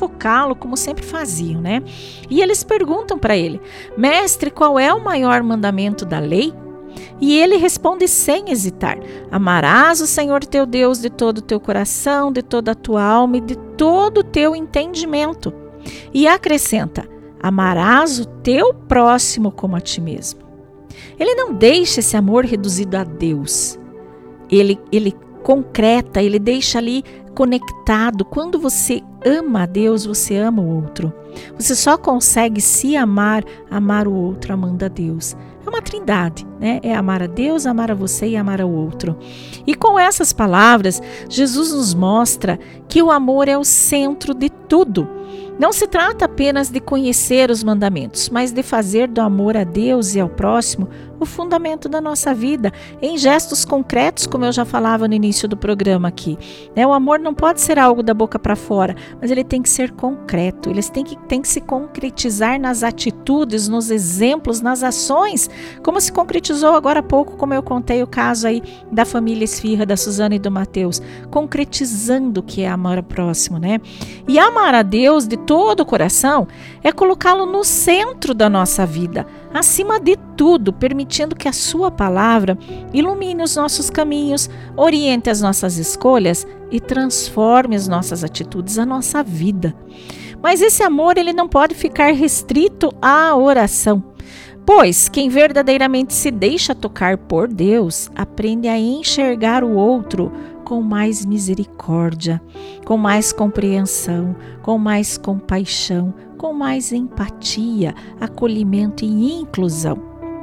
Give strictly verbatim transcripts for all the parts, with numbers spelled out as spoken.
provocá-lo, como sempre faziam, né? E eles perguntam para ele: mestre, qual é o maior mandamento da lei? E ele responde sem hesitar: amarás o Senhor teu Deus de todo o teu coração, de toda a tua alma e de todo o teu entendimento. E acrescenta: amarás o teu próximo como a ti mesmo. Ele não deixa esse amor reduzido a Deus. Ele, ele concreta, ele deixa ali conectado. Quando você ama a Deus, você ama o outro. Você só consegue se amar, amar o outro amando a Deus. É uma trindade, né? É amar a Deus, amar a você e amar ao outro. E com essas palavras, Jesus nos mostra que o amor é o centro de tudo. Não se trata apenas de conhecer os mandamentos, mas de fazer do amor a Deus e ao próximo o fundamento da nossa vida, em gestos concretos, como eu já falava no início do programa aqui. Né? O amor não pode ser algo da boca para fora, mas ele tem que ser concreto, ele tem que, tem que se concretizar nas atitudes, nos exemplos, nas ações, como se concretizou agora há pouco, como eu contei o caso aí da família Esfirra, da Suzana e do Mateus, concretizando o que é amar ao próximo, né? E amar a Deus de todo o coração é colocá-lo no centro da nossa vida, acima de tudo, permitindo que a sua palavra ilumine os nossos caminhos, oriente as nossas escolhas e transforme as nossas atitudes, a nossa vida. Mas esse amor ele não pode ficar restrito à oração, pois quem verdadeiramente se deixa tocar por Deus aprende a enxergar o outro com mais misericórdia, com mais compreensão, com mais compaixão, com mais empatia, acolhimento e inclusão.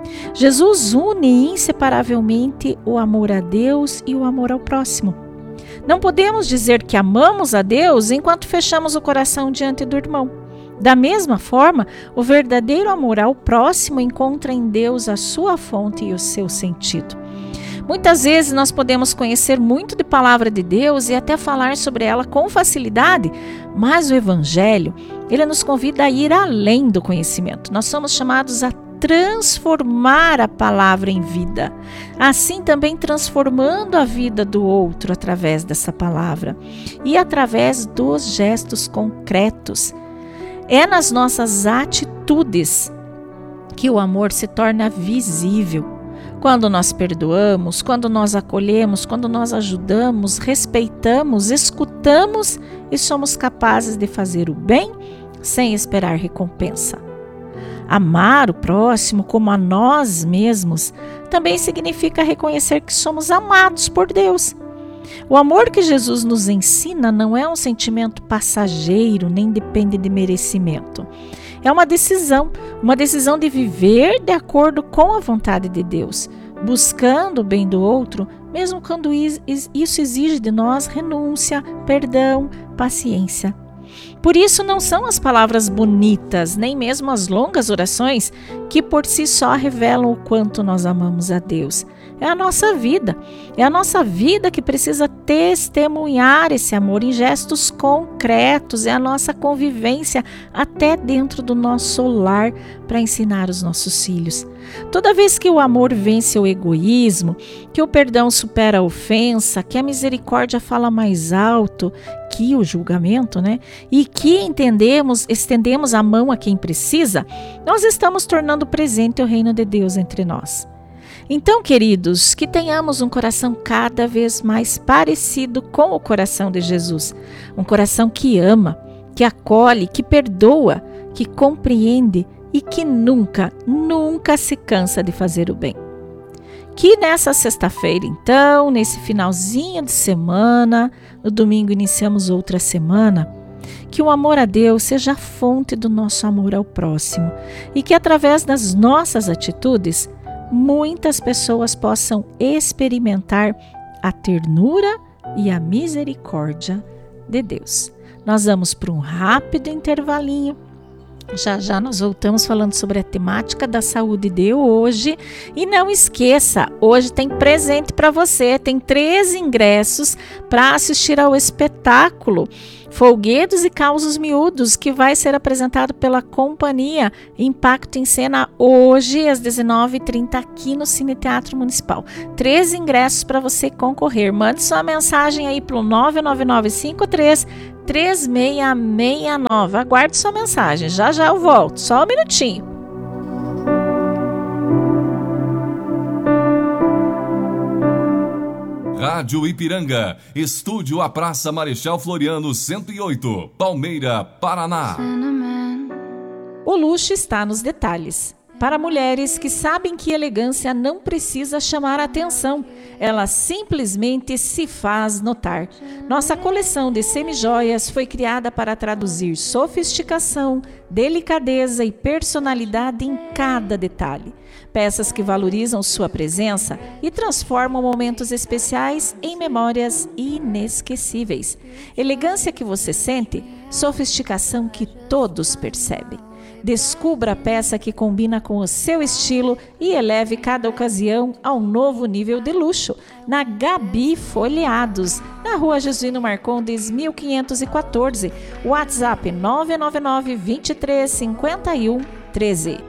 Jesus une inseparavelmente o amor a Deus e o amor ao próximo. Não podemos dizer que amamos a Deus enquanto fechamos o coração diante do irmão. Da mesma forma, o verdadeiro amor ao próximo encontra em Deus a sua fonte e o seu sentido. Muitas vezes nós podemos conhecer muito de palavra de Deus e até falar sobre ela com facilidade, mas o Evangelho, ele nos convida a ir além do conhecimento. Nós somos chamados a transformar a palavra em vida, assim também transformando a vida do outro através dessa palavra e através dos gestos concretos. É nas nossas atitudes que o amor se torna visível. Quando nós perdoamos, quando nós acolhemos, quando nós ajudamos, respeitamos, escutamos e somos capazes de fazer o bem sem esperar recompensa. Amar o próximo como a nós mesmos também significa reconhecer que somos amados por Deus. O amor que Jesus nos ensina não é um sentimento passageiro, nem depende de merecimento. É uma decisão, uma decisão de viver de acordo com a vontade de Deus, buscando o bem do outro, mesmo quando isso exige de nós renúncia, perdão, paciência. Por isso não são as palavras bonitas, nem mesmo as longas orações, que por si só revelam o quanto nós amamos a Deus. É a nossa vida, é a nossa vida que precisa testemunhar esse amor em gestos concretos, é a nossa convivência até dentro do nosso lar para ensinar os nossos filhos. Toda vez que o amor vence o egoísmo, que o perdão supera a ofensa, que a misericórdia fala mais alto que o julgamento, né? E que entendemos, estendemos a mão a quem precisa, nós estamos tornando presente o reino de Deus entre nós. Então, queridos, que tenhamos um coração cada vez mais parecido com o coração de Jesus. Um coração que ama, que acolhe, que perdoa, que compreende e que nunca, nunca se cansa de fazer o bem. Que nessa sexta-feira, então, nesse finalzinho de semana, no domingo iniciamos outra semana, que o amor a Deus seja a fonte do nosso amor ao próximo e que através das nossas atitudes, muitas pessoas possam experimentar a ternura e a misericórdia de Deus. Nós vamos para um rápido intervalinho. Já já nós voltamos falando sobre a temática da saúde de hoje. E não esqueça, hoje tem presente para você. Tem três ingressos para assistir ao espetáculo Folguedos e Causos Miúdos, que vai ser apresentado pela companhia Impacto em Cena hoje às dezenove e trinta aqui no Cine Teatro Municipal. Três ingressos para você concorrer. Mande sua mensagem aí para o nove nove nove cinco três três seis seis nove. Aguarde sua mensagem, já já eu volto, só um minutinho. Rádio Ipiranga, estúdio à Praça Marechal Floriano cento e oito, Palmeira, Paraná. O luxo está nos detalhes. Para mulheres que sabem que elegância não precisa chamar a atenção, ela simplesmente se faz notar. Nossa coleção de semijoias foi criada para traduzir sofisticação, delicadeza e personalidade em cada detalhe. Peças que valorizam sua presença e transformam momentos especiais em memórias inesquecíveis. Elegância que você sente, sofisticação que todos percebem. Descubra a peça que combina com o seu estilo e eleve cada ocasião a um novo nível de luxo. Na Gabi Folheados, na Rua Jesuíno Marcondes, mil quinhentos e quatorze. WhatsApp nove nove nove, vinte e três, cinquenta e um, treze.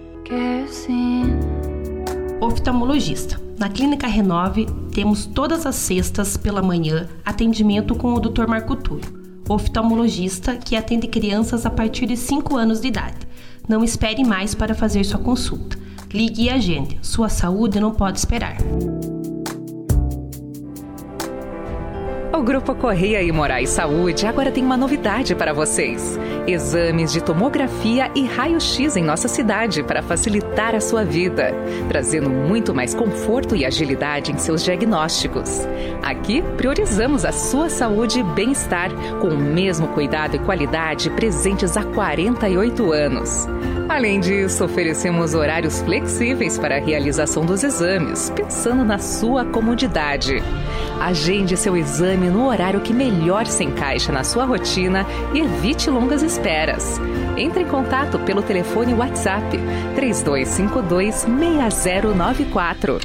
Oftalmologista. Na Clínica Renove, temos todas as sextas pela manhã atendimento com o doutor Marco Túlio, oftalmologista que atende crianças a partir de cinco anos de idade. Não espere mais para fazer sua consulta. Ligue e agende. Sua saúde não pode esperar. O Grupo Correia e Moraes Saúde agora tem uma novidade para vocês. Exames de tomografia e raio-x em nossa cidade para facilitar a sua vida, trazendo muito mais conforto e agilidade em seus diagnósticos. Aqui priorizamos a sua saúde e bem-estar com o mesmo cuidado e qualidade presentes há quarenta e oito anos. Além disso, oferecemos horários flexíveis para a realização dos exames, pensando na sua comodidade. Agende seu exame no horário que melhor se encaixa na sua rotina e evite longas esperas. Entre em contato pelo telefone WhatsApp três dois cinco dois, seis zero nove quatro.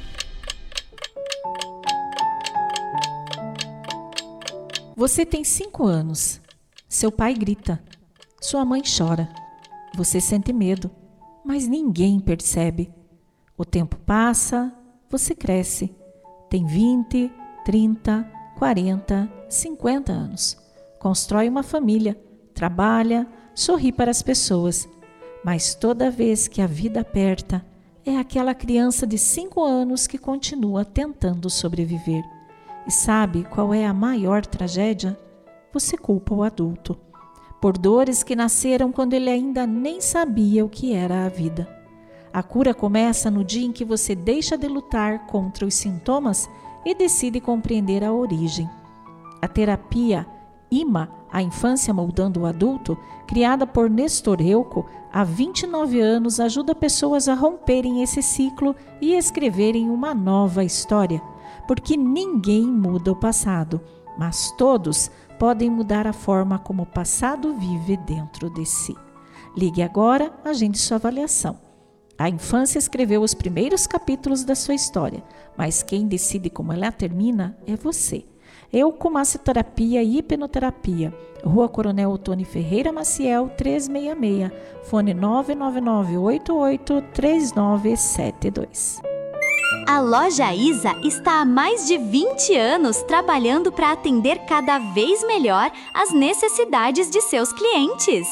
Você tem cinco anos. Seu pai grita. Sua mãe chora. Você sente medo, mas ninguém percebe. O tempo passa, você cresce. Tem vinte, trinta, quarenta, cinquenta anos. Constrói uma família, trabalha, sorri para as pessoas. Mas toda vez que a vida aperta, é aquela criança de cinco anos que continua tentando sobreviver. E sabe qual é a maior tragédia? Você culpa o adulto por dores que nasceram quando ele ainda nem sabia o que era a vida. A cura começa no dia em que você deixa de lutar contra os sintomas e decide compreender a origem. A terapia I M A, a Infância Moldando o Adulto, criada por Nestor Reuco, há vinte e nove anos, ajuda pessoas a romperem esse ciclo e escreverem uma nova história. Porque ninguém muda o passado, mas todos podem mudar a forma como o passado vive dentro de si. Ligue agora, agende sua avaliação. A infância escreveu os primeiros capítulos da sua história, mas quem decide como ela termina é você. Eu com massoterapia e hipnoterapia. Rua Coronel Otônio Ferreira Maciel, trezentos e sessenta e seis, fone nove nove nove oito oito três nove sete dois. A Loja Isa está há mais de vinte anos trabalhando para atender cada vez melhor as necessidades de seus clientes.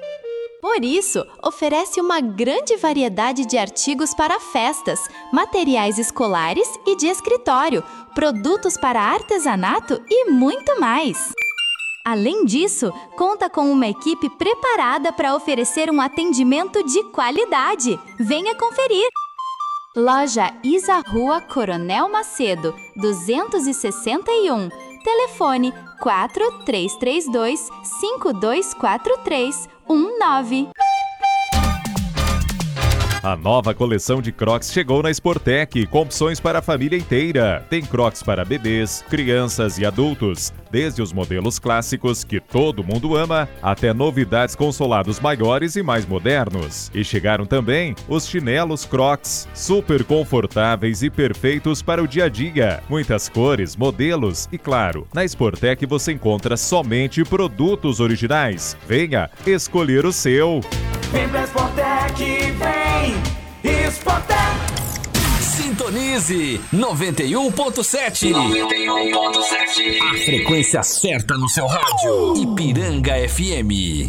Por isso, oferece uma grande variedade de artigos para festas, materiais escolares e de escritório, produtos para artesanato e muito mais. Além disso, conta com uma equipe preparada para oferecer um atendimento de qualidade. Venha conferir! Loja Isa, Rua Coronel Macedo, duzentos e sessenta e um. Telefone quatro três três dois, cinco dois quatro três um nove. A nova coleção de Crocs chegou na Sportec, com opções para a família inteira. Tem Crocs para bebês, crianças e adultos, desde os modelos clássicos que todo mundo ama, até novidades com solados maiores e mais modernos. E chegaram também os chinelos Crocs, super confortáveis e perfeitos para o dia a dia. Muitas cores, modelos e, claro, na Sportec você encontra somente produtos originais. Venha escolher o seu. Vem pra Sportec, vem Sportec. Sintonize noventa e um ponto sete. noventa e um ponto sete. A frequência certa no seu rádio. Ipiranga F M.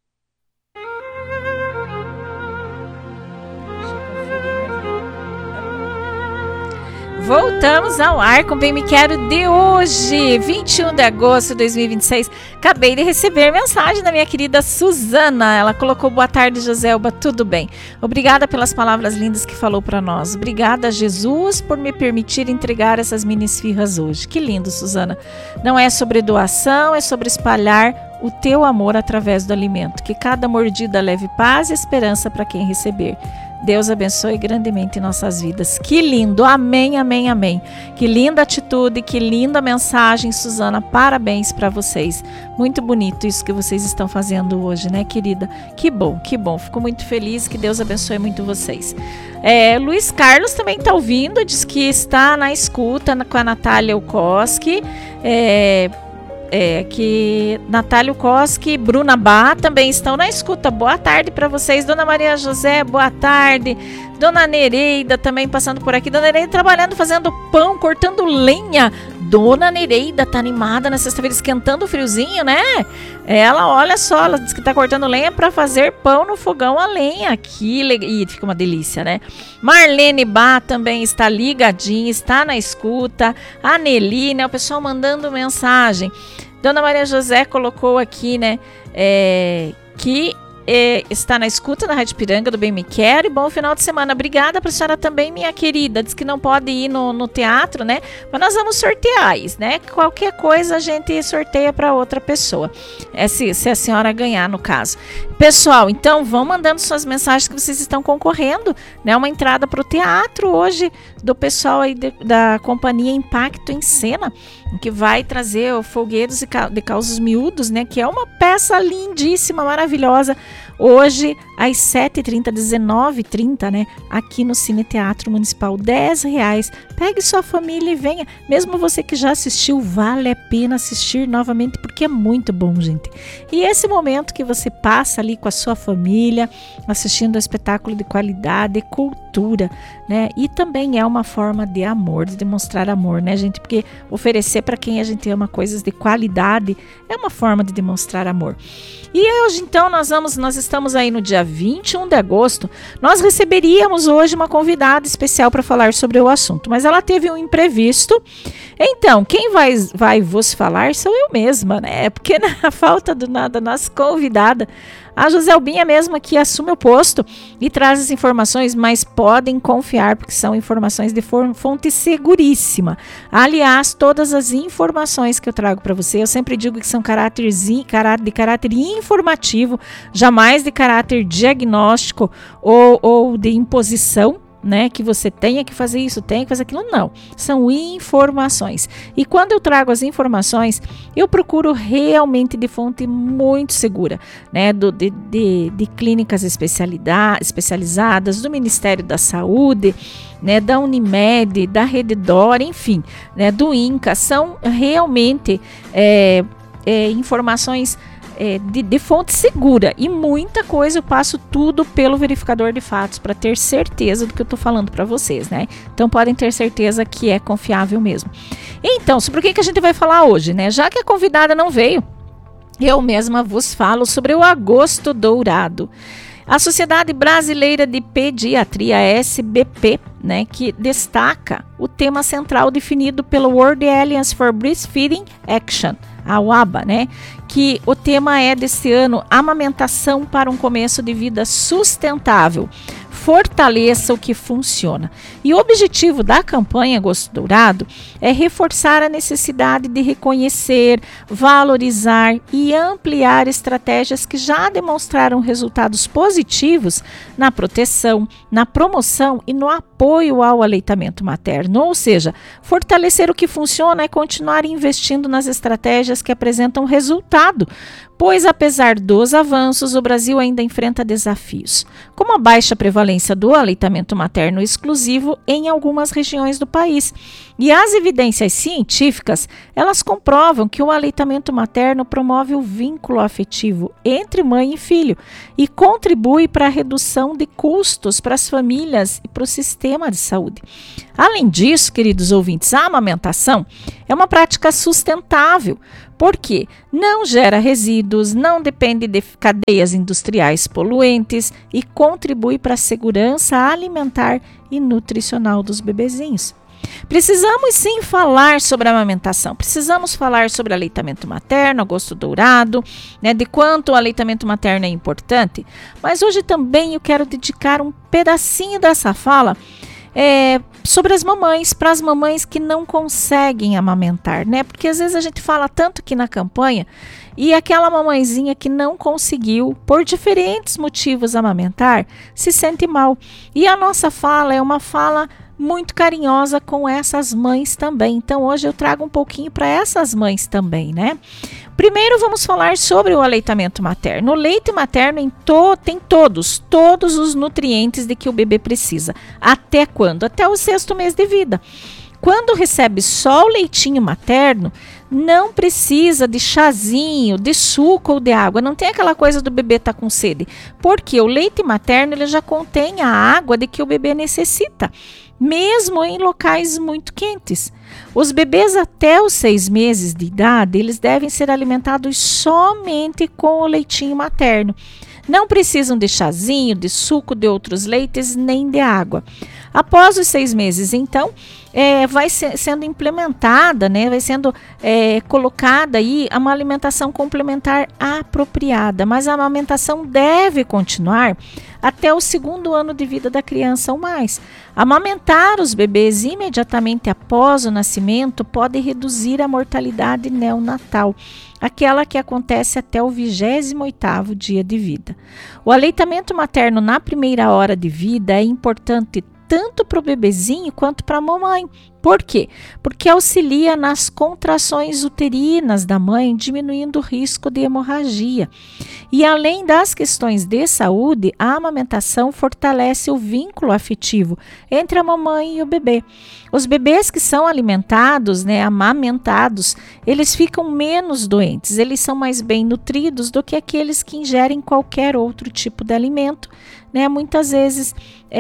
Voltamos ao ar com o Bem Me Quero de hoje, vinte e um de agosto de dois mil e vinte e seis. Acabei de receber mensagem da minha querida Suzana. Ela colocou: boa tarde, Joselba, tudo bem? Obrigada pelas palavras lindas que falou para nós. Obrigada, Jesus, por me permitir entregar essas mini esfirras hoje. Que lindo, Suzana. Não é sobre doação, é sobre espalhar o teu amor através do alimento. Que cada mordida leve paz e esperança para quem receber. Deus abençoe grandemente nossas vidas. Que lindo, amém, amém, amém. Que linda atitude, que linda mensagem, Suzana, parabéns para vocês. Muito bonito isso que vocês estão fazendo hoje, né, querida? Que bom, que bom, fico muito feliz, que Deus abençoe muito vocês. É, Luiz Carlos também está ouvindo, diz que está na escuta com a Natália Ukoski, é... É, que Natália Koski e Bruna Bá também estão na escuta. Boa tarde para vocês. Dona Maria José, boa tarde. Dona Nereida também passando por aqui. Dona Nereida trabalhando, fazendo pão, cortando lenha. Dona Nereida tá animada na sexta-feira, esquentando o friozinho, né? Ela, olha só, ela diz que tá cortando lenha para fazer pão no fogão a lenha. Que legal. Ih, fica uma delícia, né? Marlene Bá também está ligadinha, está na escuta. A Nelly, né? O pessoal mandando mensagem. Dona Maria José colocou aqui, né? É, que é, está na escuta da Rádio Ipiranga do Bem Me Quero, e bom final de semana. Obrigada para a senhora também, minha querida. Diz que não pode ir no, no teatro, né? Mas nós vamos sortear isso, né? Qualquer coisa a gente sorteia para outra pessoa. É, se, se a senhora ganhar, no caso. Pessoal, então vão mandando suas mensagens que vocês estão concorrendo, né? Uma entrada para o teatro hoje do pessoal aí de, da companhia Impacto em Cena, que vai trazer o Folguedos de Causos Miúdos, né? Que é uma peça lindíssima, maravilhosa. Hoje, às sete e trinta, dezenove e trinta, né? Aqui no Cine Teatro Municipal, dez reais. Pegue sua família e venha. Mesmo você que já assistiu, vale a pena assistir novamente, porque é muito bom, gente. E esse momento que você passa ali com a sua família, assistindo um espetáculo de qualidade, cultura, né? E também é uma forma de amor, de demonstrar amor, né, gente? Porque oferecer para quem a gente ama coisas de qualidade é uma forma de demonstrar amor. E hoje, então, nós vamos, nós estamos aí no dia vinte e um de agosto. Nós receberíamos hoje uma convidada especial para falar sobre o assunto, mas ela teve um imprevisto. Então, quem vai, vai vos falar sou eu mesma, né? Porque na falta do nada, nossa convidada, a Joselbinha mesma, que assume o posto e traz as informações, mas podem confiar, porque são informações de fonte seguríssima. Aliás, todas as informações que eu trago para você, eu sempre digo que são de caráter informativo, jamais de caráter diagnóstico ou, ou de imposição, né, que você tenha que fazer isso, tenha que fazer aquilo, não. São informações. E quando eu trago as informações, eu procuro realmente de fonte muito segura, né, do, de, de, de clínicas especializadas, do Ministério da Saúde, né, da Unimed, da Redditor, enfim, né, do INCA. São realmente é, é, informações É, de, de fonte segura, e muita coisa eu passo tudo pelo verificador de fatos para ter certeza do que eu estou falando para vocês, né? Então podem ter certeza que é confiável mesmo. Então, sobre o que, que a gente vai falar hoje, né? Já que a convidada não veio, eu mesma vos falo sobre o Agosto Dourado. A Sociedade Brasileira de Pediatria, S B P, né, que destaca o tema central definido pelo World Alliance for Breastfeeding Action, a W A B A, né, que o tema é desse ano amamentação para um começo de vida sustentável. Fortaleça o que funciona. E o objetivo da campanha Agosto Dourado é reforçar a necessidade de reconhecer, valorizar e ampliar estratégias que já demonstraram resultados positivos na proteção, na promoção e no apoio ao aleitamento materno. Ou seja, fortalecer o que funciona é continuar investindo nas estratégias que apresentam resultado, pois apesar dos avanços, o Brasil ainda enfrenta desafios, como a baixa prevalência do aleitamento materno exclusivo em algumas regiões do país. E as evidências científicas, elas comprovam que o aleitamento materno promove o vínculo afetivo entre mãe e filho e contribui para a redução de custos para as famílias e para o sistema de saúde. Além disso, queridos ouvintes, a amamentação é uma prática sustentável, porque não gera resíduos, não depende de cadeias industriais poluentes e contribui para a segurança alimentar e nutricional dos bebezinhos. Precisamos sim falar sobre a amamentação, precisamos falar sobre aleitamento materno, Agosto Dourado, né, de quanto o aleitamento materno é importante, mas hoje também eu quero dedicar um pedacinho dessa fala É, sobre as mamães, para as mamães que não conseguem amamentar, né? Porque às vezes a gente fala tanto aqui na campanha e aquela mamãezinha que não conseguiu, por diferentes motivos, amamentar, se sente mal. E a nossa fala é uma fala muito carinhosa com essas mães também. Então hoje eu trago um pouquinho para essas mães também, né? Primeiro vamos falar sobre o aleitamento materno. O leite materno em to- tem todos, todos os nutrientes de que o bebê precisa. Até quando? Até o sexto mês de vida. Quando recebe só o leitinho materno, não precisa de chazinho, de suco ou de água. Não tem aquela coisa do bebê estar tá com sede. Porque o leite materno ele já contém a água de que o bebê necessita, mesmo em locais muito quentes. Os bebês até os seis meses de idade, eles devem ser alimentados somente com o leitinho materno. Não precisam de chazinho, de suco, de outros leites, nem de água. Após os seis meses, então, é, vai ser, sendo implementada, né, vai sendo é, colocada aí uma alimentação complementar apropriada, mas a amamentação deve continuar até o segundo ano de vida da criança ou mais. Amamentar os bebês imediatamente após o nascimento pode reduzir a mortalidade neonatal, aquela que acontece até o vigésimo oitavo dia de vida. O aleitamento materno na primeira hora de vida é importante tanto para o bebezinho quanto para a mamãe. Por quê? Porque auxilia nas contrações uterinas da mãe, diminuindo o risco de hemorragia. E além das questões de saúde, a amamentação fortalece o vínculo afetivo entre a mamãe e o bebê. Os bebês que são alimentados, né, amamentados, eles ficam menos doentes, eles são mais bem nutridos do que aqueles que ingerem qualquer outro tipo de alimento, né, muitas vezes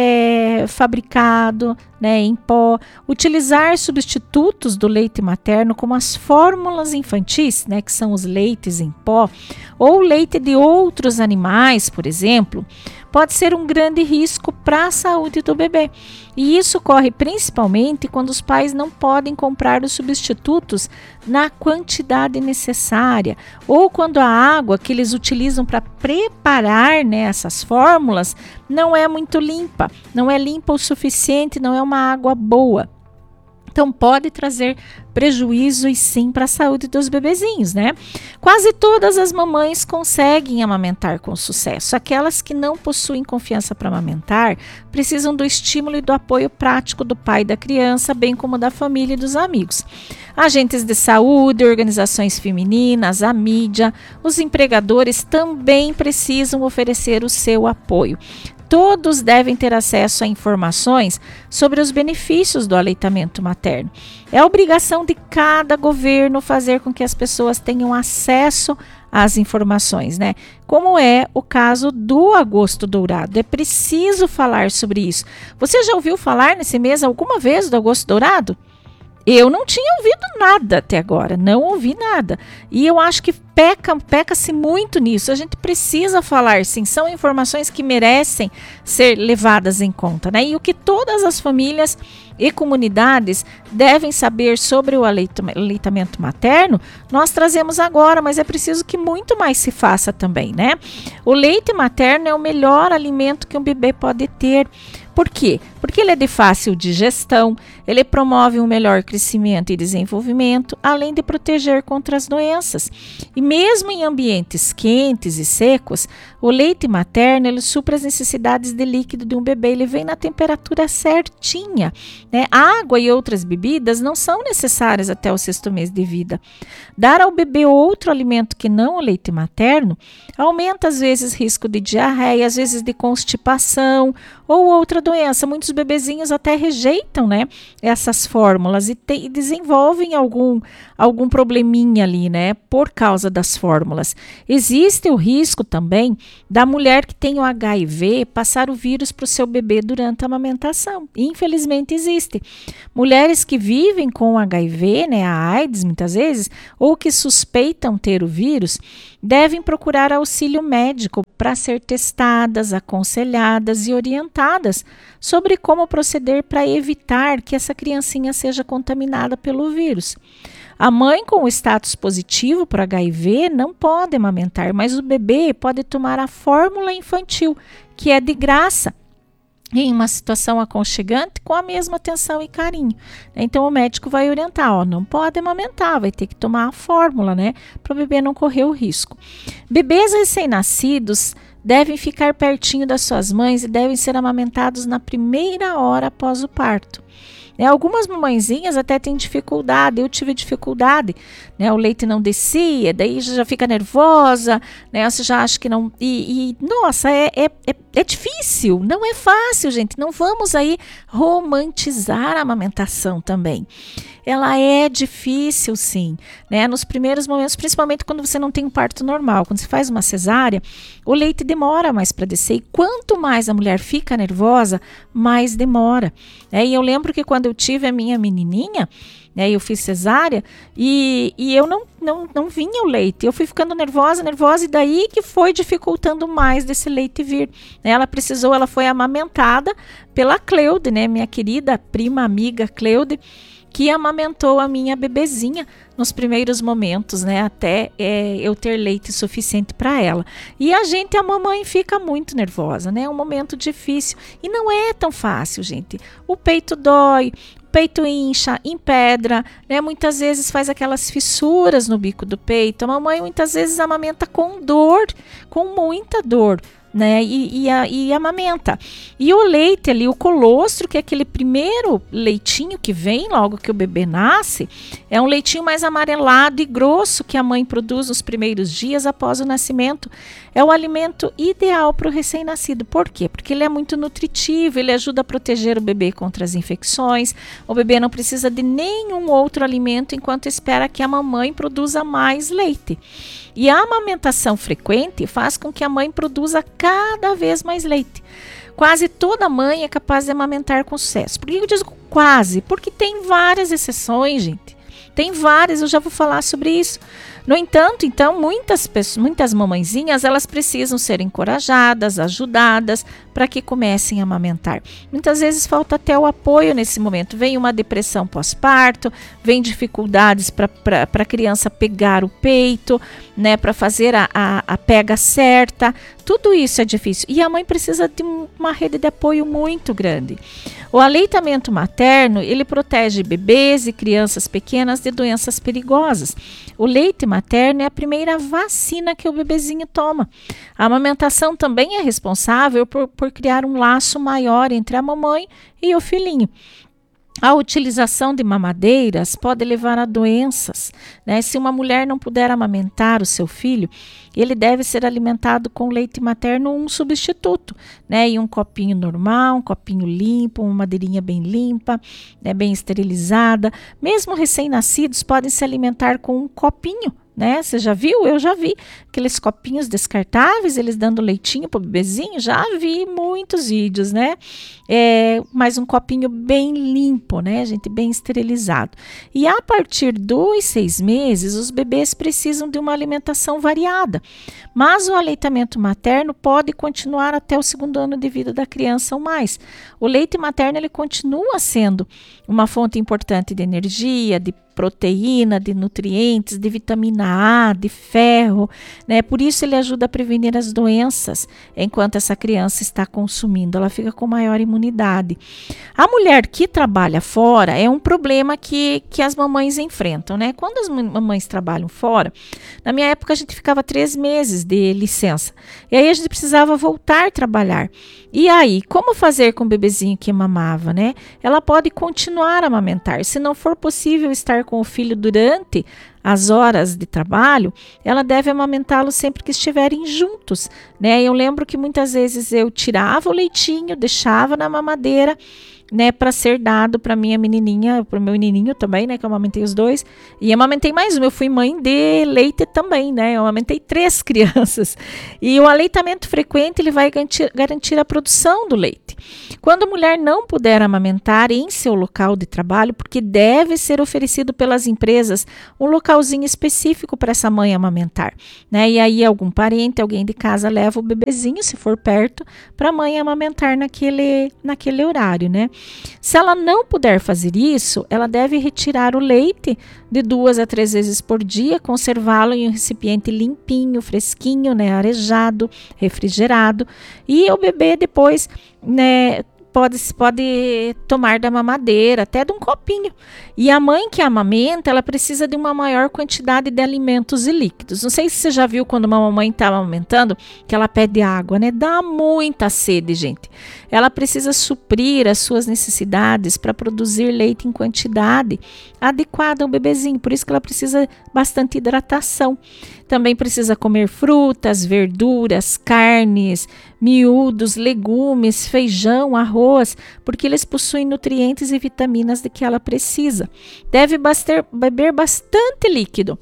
é, fabricado, né, em pó. Utilizar substitutos do leite materno, como as fórmulas infantis, né, que são os leites em pó, ou leite de outros animais, por exemplo, pode ser um grande risco para a saúde do bebê. E isso ocorre principalmente quando os pais não podem comprar os substitutos na quantidade necessária, ou quando a água que eles utilizam para preparar, né, essas fórmulas não é muito limpa, não é limpa o suficiente, não é uma água boa. Então pode trazer prejuízo e sim para a saúde dos bebezinhos, né? Quase todas as mamães conseguem amamentar com sucesso. Aquelas que não possuem confiança para amamentar precisam do estímulo e do apoio prático do pai e da criança, bem como da família e dos amigos. Agentes de saúde, organizações femininas, a mídia, os empregadores também precisam oferecer o seu apoio. Todos devem ter acesso a informações sobre os benefícios do aleitamento materno. É obrigação de cada governo fazer com que as pessoas tenham acesso às informações, né? Como é o caso do Agosto Dourado. É preciso falar sobre isso. Você já ouviu falar nesse mês alguma vez do Agosto Dourado? Eu não tinha ouvido nada até agora, não ouvi nada. E eu acho que peca, peca-se muito nisso. A gente precisa falar, sim, são informações que merecem ser levadas em conta, né? E o que todas as famílias e comunidades devem saber sobre o aleitamento materno, nós trazemos agora, mas é preciso que muito mais se faça também, né? O leite materno é o melhor alimento que um bebê pode ter. Por quê? Porque ele é de fácil digestão, ele promove um melhor crescimento e desenvolvimento, além de proteger contra as doenças. E mesmo em ambientes quentes e secos, o leite materno ele supra as necessidades de líquido de um bebê, ele vem na temperatura certinha, né? Água e outras bebidas não são necessárias até o sexto mês de vida. Dar ao bebê outro alimento que não o leite materno aumenta às vezes risco de diarreia, às vezes de constipação ou outra doença. Muitos bebezinhos até rejeitam, né, essas fórmulas e, te, e desenvolvem algum, algum probleminha ali, né, por causa das fórmulas. Existe o risco também da mulher que tem o H I V passar o vírus para o seu bebê durante a amamentação. Infelizmente existe. Mulheres que vivem com o H I V, né, a AIDS muitas vezes, ou que suspeitam ter o vírus, devem procurar auxílio médico para ser testadas, aconselhadas e orientadas sobre como proceder para evitar que essa criancinha seja contaminada pelo vírus. A mãe com o status positivo para H I V não pode amamentar, mas o bebê pode tomar a fórmula infantil, que é de graça, em uma situação aconchegante com a mesma atenção e carinho. Então o médico vai orientar, ó, não pode amamentar, vai ter que tomar a fórmula, né, para o bebê não correr o risco. Bebês recém-nascidos devem ficar pertinho das suas mães e devem ser amamentados na primeira hora após o parto. Né, algumas mamãezinhas até têm dificuldade, eu tive dificuldade, né, o leite não descia, daí já fica nervosa, né, você já acha que não, e, e nossa, é, é, é, é difícil, não é fácil, gente, não vamos aí romantizar a amamentação também. Ela é difícil, sim, né? Nos primeiros momentos, principalmente quando você não tem um parto normal, quando você faz uma cesárea, o leite demora mais para descer, e quanto mais a mulher fica nervosa, mais demora. Né? E eu lembro que quando eu tive a minha menininha, né, eu fiz cesárea, e, e eu não, não, não vinha o leite, eu fui ficando nervosa, nervosa, e daí que foi dificultando mais desse leite vir. Né? Ela precisou, ela foi amamentada pela Cleude, né, minha querida prima amiga Cleude, que amamentou a minha bebezinha nos primeiros momentos, né, até é, eu ter leite suficiente para ela. E a gente, a mamãe, fica muito nervosa, né, é um momento difícil. E não é tão fácil, gente. O peito dói, o peito incha, empedra, né, muitas vezes faz aquelas fissuras no bico do peito. A mamãe muitas vezes amamenta com dor, com muita dor. Né, e, e, a, e amamenta. E o leite ali, o colostro, que é aquele primeiro leitinho que vem logo que o bebê nasce, é um leitinho mais amarelado e grosso que a mãe produz nos primeiros dias após o nascimento. É o alimento ideal para o recém-nascido. Por quê? Porque ele é muito nutritivo, ele ajuda a proteger o bebê contra as infecções. O bebê não precisa de nenhum outro alimento enquanto espera que a mamãe produza mais leite. E a amamentação frequente faz com que a mãe produza cada vez mais leite. Quase toda mãe é capaz de amamentar com sucesso. Por que eu digo quase? Porque tem várias exceções, gente. Tem várias, eu já vou falar sobre isso. No entanto, então, muitas pessoas, muitas mamãezinhas, elas precisam ser encorajadas, ajudadas para que comecem a amamentar. Muitas vezes falta até o apoio nesse momento. Vem uma depressão pós-parto, vem dificuldades para a criança pegar o peito, né, para fazer a, a, a pega certa. Tudo isso é difícil. E a mãe precisa de uma rede de apoio muito grande. O aleitamento materno, ele protege bebês e crianças pequenas de doenças perigosas. O leite materno é a primeira vacina que o bebezinho toma. A amamentação também é responsável por, por criar um laço maior entre a mamãe e o filhinho. A utilização de mamadeiras pode levar a doenças, né? Se uma mulher não puder amamentar o seu filho, ele deve ser alimentado com leite materno, um substituto, né? E um copinho normal, um copinho limpo, uma madeirinha bem limpa, né? Bem esterilizada. Mesmo recém-nascidos podem se alimentar com um copinho né? Você já viu? Eu já vi aqueles copinhos descartáveis, eles dando leitinho pro bebezinho, já vi muitos vídeos, né? É, mas um copinho bem limpo, né, gente? Bem esterilizado. E a partir dos seis meses, os bebês precisam de uma alimentação variada. Mas o aleitamento materno pode continuar até o segundo ano de vida da criança ou mais. O leite materno, ele continua sendo uma fonte importante de energia, de proteína, de nutrientes, de vitamina A, de ferro, né? Por isso ele ajuda a prevenir as doenças enquanto essa criança está consumindo, ela fica com maior imunidade. A mulher que trabalha fora é um problema que, que as mamães enfrentam, né? Quando as mamães trabalham fora, na minha época a gente ficava três meses de licença, e aí a gente precisava voltar a trabalhar. E aí, como fazer com o bebezinho que mamava, né? Ela pode continuar a amamentar. Se não for possível estar com o filho durante as horas de trabalho, ela deve amamentá-lo sempre que estiverem juntos, né? Eu lembro que muitas vezes eu tirava o leitinho, deixava na mamadeira, né, para ser dado para minha menininha, para o meu menininho também, né, que eu amamentei os dois, e amamentei mais uma, eu fui mãe de leite também, né, eu amamentei três crianças, e o aleitamento frequente, ele vai garantir, garantir a produção do leite. Quando a mulher não puder amamentar em seu local de trabalho, porque deve ser oferecido pelas empresas um localzinho específico para essa mãe amamentar, né, e aí algum parente, alguém de casa leva o bebezinho, se for perto, para a mãe amamentar naquele, naquele horário, né. Se ela não puder fazer isso, ela deve retirar o leite de duas a três vezes por dia, conservá-lo em um recipiente limpinho, fresquinho, né, arejado, refrigerado, e o bebê depois, né, pode, pode tomar da mamadeira, até de um copinho. E a mãe que amamenta, ela precisa de uma maior quantidade de alimentos e líquidos. Não sei se você já viu quando uma mamãe está amamentando, que ela pede água, né? Dá muita sede, gente. Ela precisa suprir as suas necessidades para produzir leite em quantidade adequada ao bebezinho. Por isso que ela precisa bastante hidratação. Também precisa comer frutas, verduras, carnes, miúdos, legumes, feijão, arroz, porque eles possuem nutrientes e vitaminas de que ela precisa. Deve baster, beber bastante líquido,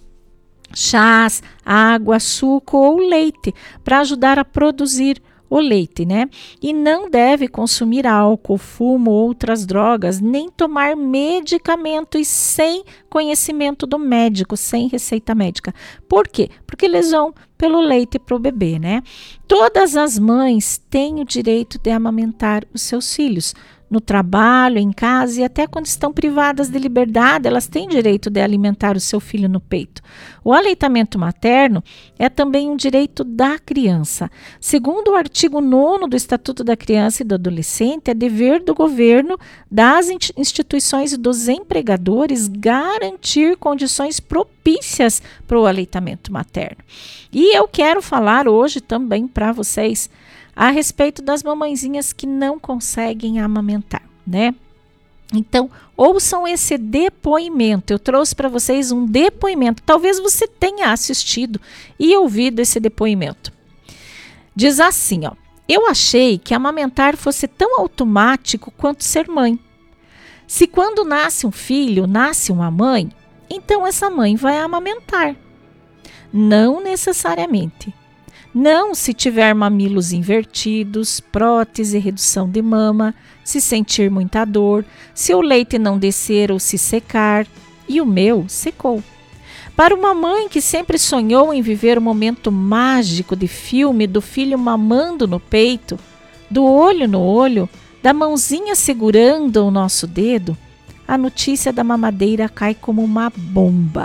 chás, água, suco ou leite, para ajudar a produzir o leite, né? E não deve consumir álcool, fumo, outras drogas, nem tomar medicamentos sem conhecimento do médico, sem receita médica. Por quê? Porque eles vão pelo leite para o bebê, né? Todas as mães têm o direito de amamentar os seus filhos. No trabalho, em casa e até quando estão privadas de liberdade, elas têm direito de alimentar o seu filho no peito. O aleitamento materno é também um direito da criança. Segundo o artigo nono do Estatuto da Criança e do Adolescente, é dever do governo, das instituições e dos empregadores garantir condições propícias para o aleitamento materno. E eu quero falar hoje também para vocês a respeito das mamãezinhas que não conseguem amamentar, né? Então, ouçam esse depoimento. Eu trouxe para vocês um depoimento. Talvez você tenha assistido e ouvido esse depoimento. Diz assim, ó: eu achei que amamentar fosse tão automático quanto ser mãe. Se quando nasce um filho, nasce uma mãe, então essa mãe vai amamentar. Não necessariamente. Não se tiver mamilos invertidos, prótese, redução de mama, se sentir muita dor, se o leite não descer ou se secar, e o meu secou. Para uma mãe que sempre sonhou em viver o momento mágico de filme do filho mamando no peito, do olho no olho, da mãozinha segurando o nosso dedo, a notícia da mamadeira cai como uma bomba.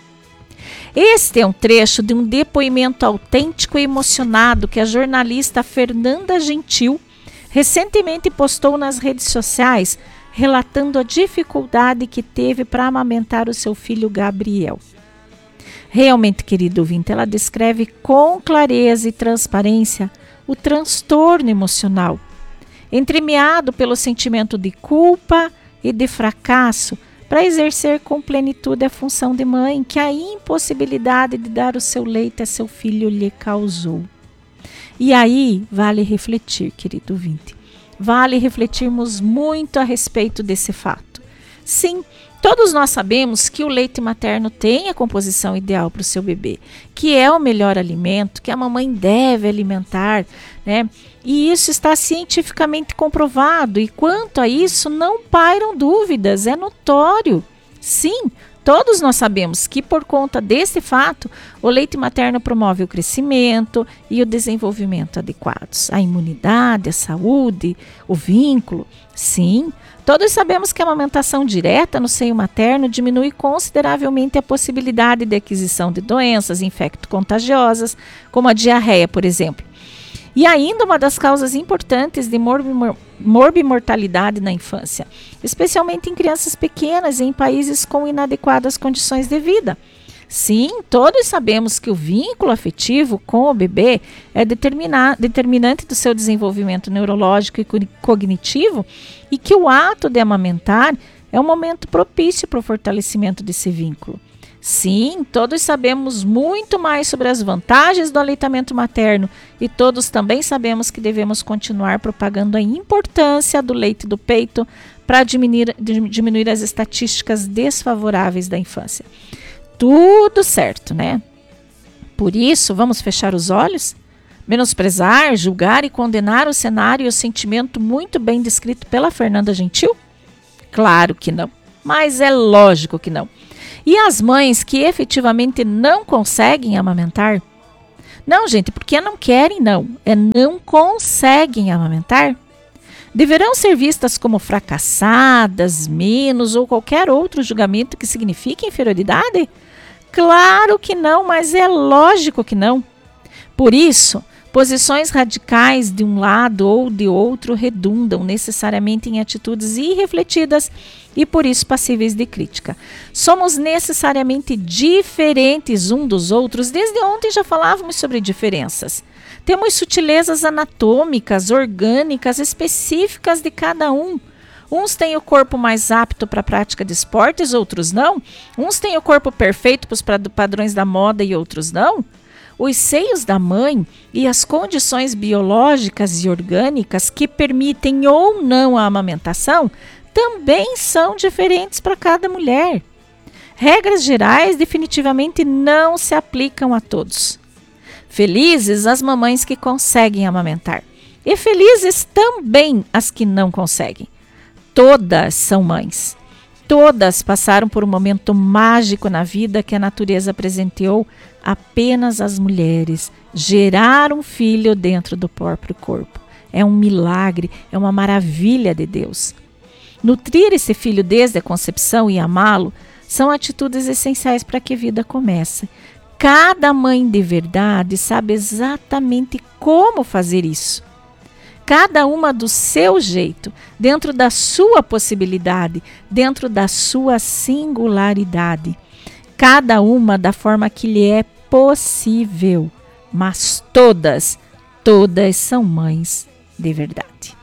Este é um trecho de um depoimento autêntico e emocionado que a jornalista Fernanda Gentil recentemente postou nas redes sociais, relatando a dificuldade que teve para amamentar o seu filho Gabriel. Realmente, querido ouvinte, ela descreve com clareza e transparência o transtorno emocional, entremeado pelo sentimento de culpa e de fracasso, para exercer com plenitude a função de mãe que a impossibilidade de dar o seu leite a seu filho lhe causou. E aí vale refletir, querido ouvinte, vale refletirmos muito a respeito desse fato. Sim, todos nós sabemos que o leite materno tem a composição ideal para o seu bebê, que é o melhor alimento, que a mamãe deve alimentar, né? E isso está cientificamente comprovado, e quanto a isso não pairam dúvidas, é notório. Sim, todos nós sabemos que por conta desse fato, o leite materno promove o crescimento e o desenvolvimento adequados, a imunidade, a saúde, o vínculo. Sim, todos sabemos que a amamentação direta no seio materno diminui consideravelmente a possibilidade de aquisição de doenças infecto-contagiosas, como a diarreia, por exemplo. E ainda uma das causas importantes de morbimor- morbimortalidade na infância, especialmente em crianças pequenas e em países com inadequadas condições de vida. Sim, todos sabemos que o vínculo afetivo com o bebê é determina- determinante do seu desenvolvimento neurológico e co- cognitivo e que o ato de amamentar é um momento propício para o fortalecimento desse vínculo. Sim, todos sabemos muito mais sobre as vantagens do aleitamento materno e todos também sabemos que devemos continuar propagando a importância do leite do peito para diminuir, diminuir as estatísticas desfavoráveis da infância. Tudo certo, né? Por isso, vamos fechar os olhos? Menosprezar, julgar e condenar o cenário e o sentimento muito bem descrito pela Fernanda Gentil? Claro que não, mas é lógico que não. E as mães que efetivamente não conseguem amamentar? Não, gente, porque não querem, não. É não conseguem amamentar. Deverão ser vistas como fracassadas, menos ou qualquer outro julgamento que signifique inferioridade? Claro que não, mas é lógico que não. Por isso, posições radicais de um lado ou de outro redundam necessariamente em atitudes irrefletidas e por isso passíveis de crítica. Somos necessariamente diferentes um dos outros. Desde ontem já falávamos sobre diferenças. Temos sutilezas anatômicas, orgânicas, específicas de cada um. Uns têm o corpo mais apto para a prática de esportes, outros não. Uns têm o corpo perfeito para os padrões da moda e outros não. Os seios da mãe e as condições biológicas e orgânicas que permitem ou não a amamentação também são diferentes para cada mulher. Regras gerais definitivamente não se aplicam a todos. Felizes as mamães que conseguem amamentar, e felizes também as que não conseguem. Todas são mães. Todas passaram por um momento mágico na vida que a natureza presenteou apenas às mulheres, gerar um filho dentro do próprio corpo. É um milagre, é uma maravilha de Deus. Nutrir esse filho desde a concepção e amá-lo são atitudes essenciais para que a vida comece. Cada mãe de verdade sabe exatamente como fazer isso. Cada uma do seu jeito, dentro da sua possibilidade, dentro da sua singularidade. Cada uma da forma que lhe é possível. Mas todas, todas são mães de verdade.